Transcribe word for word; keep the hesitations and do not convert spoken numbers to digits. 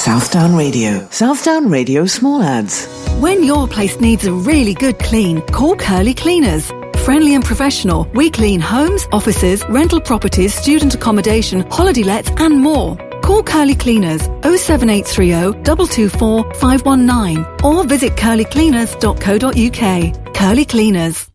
Southdown Radio. Southdown Radio Small Ads. When your place needs a really good clean, call Curly Cleaners. Friendly and professional, we clean homes, offices, rental properties, student accommodation, holiday lets and more. Call Curly Cleaners oh seven eight three oh, two two four, five one nine or visit curly cleaners dot co dot uk. Curly Cleaners.